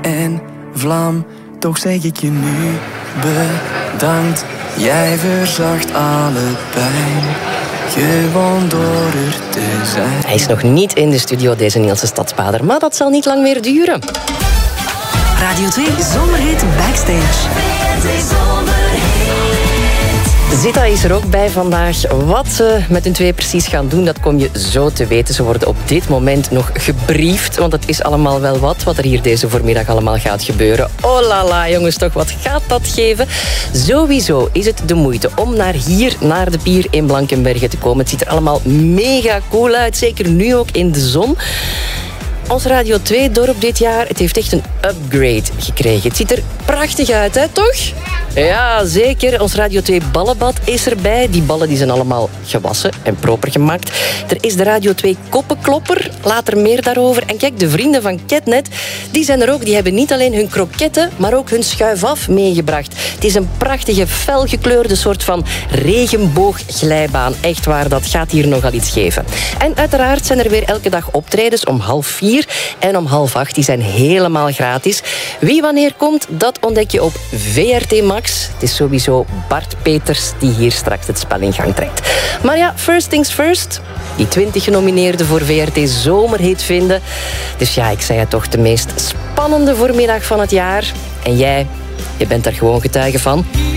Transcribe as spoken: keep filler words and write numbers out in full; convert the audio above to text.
en vlam. Toch zeg ik je nu bedankt. Jij verzacht alle pijn, gewoon door er te zijn. Hij is nog niet in de studio, deze Nielse Stadsbader, maar dat zal niet lang meer duren. Radio twee Zomerhit Backstage. Zita is er ook bij vandaag. Wat ze met hun twee precies gaan doen, dat kom je zo te weten. Ze worden op dit moment nog gebriefd, want het is allemaal wel wat wat er hier deze voormiddag allemaal gaat gebeuren. Oh la la, jongens, toch, wat gaat dat geven? Sowieso is het de moeite om naar hier, naar de pier in Blankenberge te komen. Het ziet er allemaal mega cool uit, zeker nu ook in de zon. Ons Radio twee-dorp dit jaar, het heeft echt een upgrade gekregen. Het ziet er prachtig uit, hè, toch? Ja, zeker. Ons Radio twee-ballenbad is erbij. Die ballen die zijn allemaal gewassen en proper gemaakt. Er is de Radio twee-koppenklopper. Later meer daarover. En kijk, de vrienden van Ketnet, die zijn er ook. Die hebben niet alleen hun kroketten, maar ook hun schuif-af meegebracht. Het is een prachtige, felgekleurde soort van regenboogglijbaan. Echt waar, dat gaat hier nogal iets geven. En uiteraard zijn er weer elke dag optredens om half vier en om half acht. Die zijn helemaal gratis. Wie wanneer komt, dat ontdek je op V R T Max. Het is sowieso Bart Peters die hier straks het spel in gang trekt. Maar ja, first things first. Die twintig genomineerden voor V R T Zomerhit vinden. Dus ja, ik zei het toch, de meest spannende voormiddag van het jaar. En jij, je bent daar gewoon getuige van.